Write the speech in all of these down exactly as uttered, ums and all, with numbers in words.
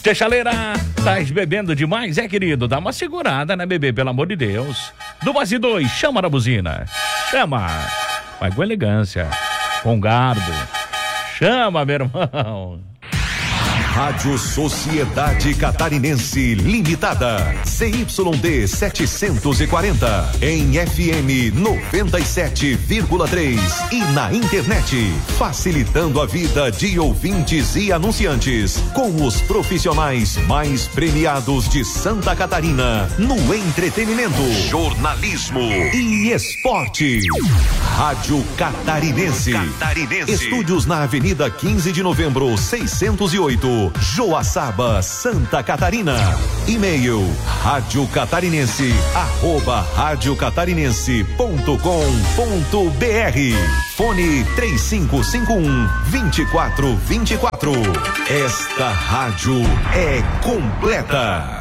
Tchê Chaleira, tá bebendo demais, é, querido? Dá uma segurada, né, bebê? Pelo amor de Deus. Do Base dois, chama na buzina. Chama. Mas com elegância, com garbo. Chama, meu irmão. Rádio Sociedade Catarinense Limitada, C Y D setecentos e quarenta, em F M noventa e sete vírgula três e na internet, facilitando a vida de ouvintes e anunciantes, com os profissionais mais premiados de Santa Catarina no entretenimento, jornalismo e esporte. Rádio Catarinense. Catarinense. Estúdios na Avenida quinze de Novembro, seiscentos e oito. Joaçaba, Santa Catarina. E-mail rádio catarinense arroba rádio catarinense ponto com ponto br. Fone três cinco cinco um, dois quatro dois quatro. Esta rádio é completa.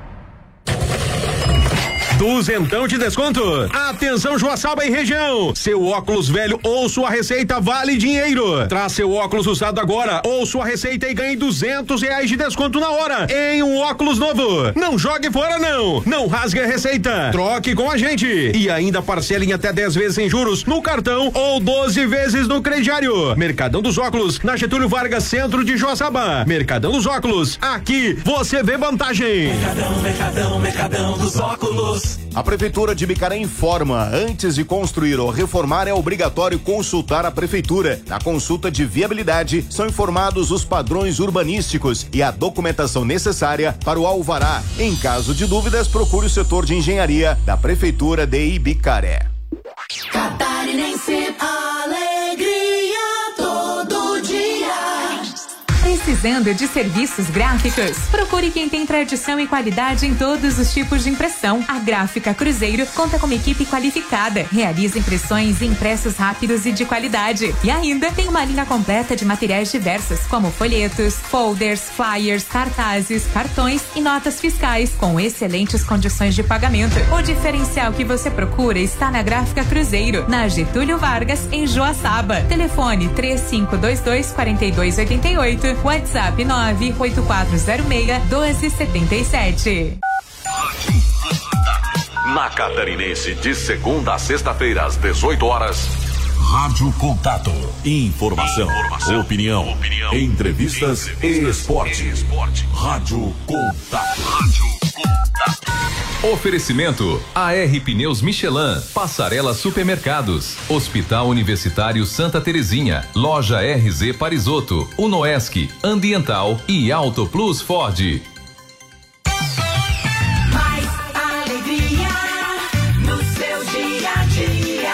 Duzentão de desconto. Atenção, Joaçaba e região. Seu óculos velho ou sua receita vale dinheiro. Traz seu óculos usado agora ou sua receita e ganhe duzentos reais de desconto na hora em um óculos novo. Não jogue fora não. Não rasgue a receita. Troque com a gente. E ainda parcele em até dez vezes sem juros no cartão ou doze vezes no crediário. Mercadão dos Óculos, na Getúlio Vargas, centro de Joaçaba. Mercadão dos Óculos. Aqui você vê vantagem. Mercadão, Mercadão, Mercadão dos Óculos. A Prefeitura de Bicaré informa: antes de construir ou reformar é obrigatório consultar a Prefeitura. Na consulta de viabilidade são informados os padrões urbanísticos e a documentação necessária para o alvará. Em caso de dúvidas, procure o setor de engenharia da Prefeitura de Ibicaré. Catarinense, alegria todo dia. Precisando de serviços gráficos? Procure quem tem tradição e qualidade em todos os tipos de impressão. A Gráfica Cruzeiro conta com uma equipe qualificada, realiza impressões e impressos rápidos e de qualidade. E ainda tem uma linha completa de materiais diversos, como folhetos, folders, flyers, cartazes, cartões e notas fiscais, com excelentes condições de pagamento. O diferencial que você procura está na Gráfica Cruzeiro, na Getúlio Vargas, em Joaçaba. Telefone três cinco dois dois, quatro dois oito oito. WhatsApp nove oito quatro zero seis, um dois sete sete. Na Catarinense, de segunda a sexta-feira, às dezoito horas. Rádio Contato. Informação, Informação opinião, opinião, entrevistas, entrevistas e esporte. e esporte. Rádio Contato. Rádio Contato. Oferecimento A R Pneus Michelin, Passarela Supermercados, Hospital Universitário Santa Terezinha, Loja R Z Parisotto, Unoesc, Ambiental e Auto Plus Ford. Mais alegria no seu dia a dia.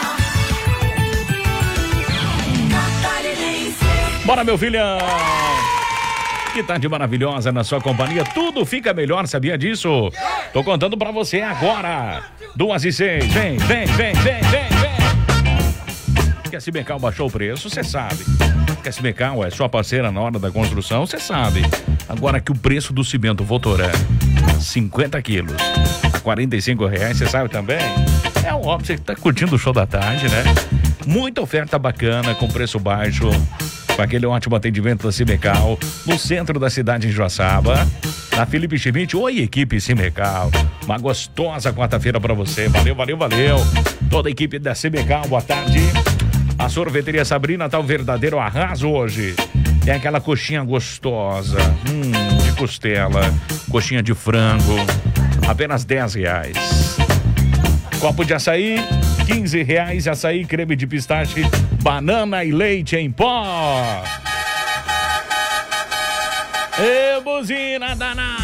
Catarinense. Bora, meu filhão! Que tarde maravilhosa na sua companhia, tudo fica melhor, sabia disso? Tô contando pra você agora. Duas e seis, vem, vem, vem, vem, vem, vem. Que a Cimecal baixou o preço, você sabe. Que a Cimecal é sua parceira na hora da construção, você sabe. Agora que o preço do cimento Votoran, cinquenta quilos, a quarenta e cinco reais, você sabe também? É um óbvio, você tá curtindo o show da tarde, né? Muita oferta bacana, com preço baixo, com aquele ótimo atendimento da Cimecal, no centro da cidade de Joaçaba, na Felipe Schmidt. Oi, equipe Cimecal, uma gostosa quarta-feira pra você, valeu, valeu, valeu, toda a equipe da Cimecal, boa tarde. A sorveteria Sabrina tá um verdadeiro arraso hoje, tem aquela coxinha gostosa, hum, de costela, coxinha de frango, apenas dez reais. Copo de açaí, quinze reais, açaí, creme de pistache, banana e leite em pó. Ê, buzina danada.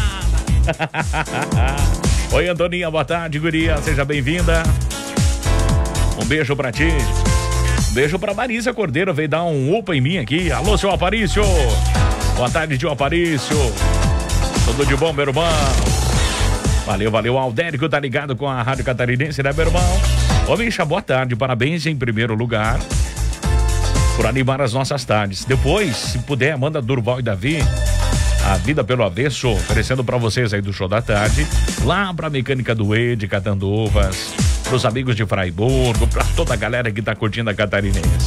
Oi, Antoninha, boa tarde, guria, seja bem-vinda. Um beijo pra ti. Um beijo pra Marisa Cordeiro, veio dar um upa em mim aqui. Alô, seu Aparício. Boa tarde, tio Aparício. Tudo de bom, meu irmão? Valeu, valeu, Aldérico, tá ligado com a Rádio Catarinense, né, meu irmão? Ô, Misha, boa tarde, parabéns em primeiro lugar por animar as nossas tardes. Depois, se puder, manda Durval e Davi, a vida pelo avesso, oferecendo pra vocês aí do show da tarde, lá pra Mecânica do E, de Catanduvas, pros amigos de Fraiburgo, pra toda a galera que tá curtindo a Catarinense.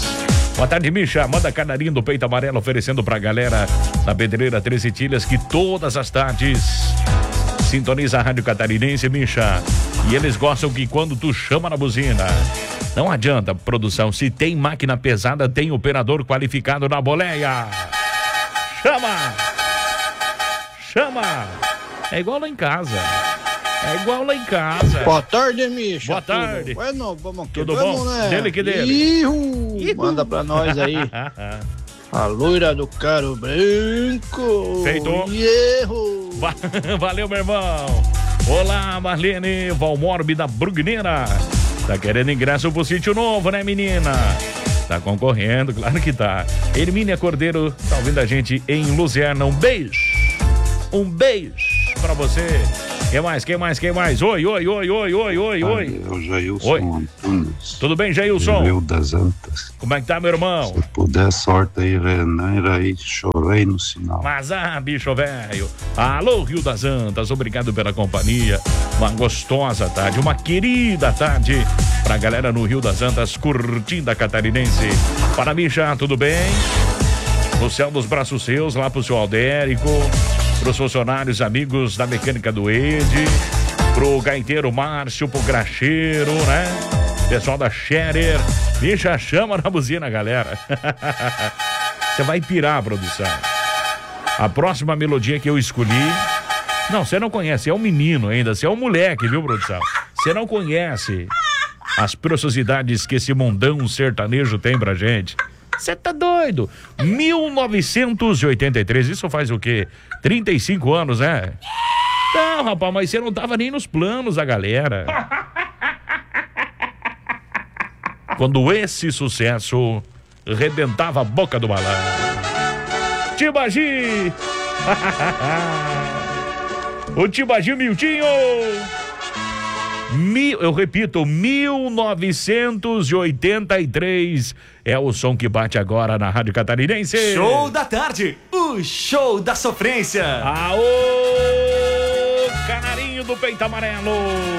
Boa tarde, Misha. Manda canarinho do peito amarelo oferecendo pra galera da Pedreira treze Tilhas que todas as tardes sintoniza a Rádio Catarinense, Misha. E eles gostam que quando tu chama na buzina, não adianta, produção. Se tem máquina pesada, tem operador qualificado na boleia. Chama! Chama! É igual lá em casa. É igual lá em casa. Boa tarde, Misha. Boa tarde. Tudo bueno, vamos que Tudo vamos, bom? né? Dele que dele. Ihu, Ihu. Manda pra nós aí. A loira do caro branco. Feito. Erro. Valeu, meu irmão. Olá, Marlene Valmorbe da Brugneira. Tá querendo ingresso pro sítio novo, né, menina? Tá concorrendo, claro que tá. Hermínia Cordeiro tá ouvindo a gente em Luzerna. Um beijo. Um beijo pra você. Quem mais? Quem mais? Quem mais? Oi, oi, oi, oi, oi, oi, oi. É o Jailson Oi. Antunes. Tudo bem, Jailson? Rio das Antas. Como é que tá, meu irmão? Se puder, sorte aí, Renan, aí, chorei no sinal. Mas, ah, bicho velho. Alô, Rio das Antas, obrigado pela companhia. Uma gostosa tarde, uma querida tarde pra galera no Rio das Antas, curtindo a Catarinense. Para mim, já, tudo bem? No céu dos braços seus, lá pro seu Aldérico, pros funcionários, amigos da mecânica do Ed, pro gaiteiro Márcio, pro graxeiro, né? Pessoal da Scherer, deixa a chama na buzina, galera. Você vai pirar, produção. A próxima melodia que eu escolhi, não, você não conhece, é um menino ainda, você é um moleque, viu, produção? Você não conhece as preciosidades que esse mundão sertanejo tem pra gente. Você tá doido? mil novecentos e oitenta e três, isso faz o quê? trinta e cinco anos, né? Não, rapaz, mas você não tava nem nos planos da galera. Quando esse sucesso rebentava a boca do balão. Tibagi! O Tibagi Miltinho! Mil, eu repito, mil novecentos e oitenta e três é o som que bate agora na Rádio Catarinense. Show da tarde, o show da sofrência. Aô, canarinho do peito amarelo.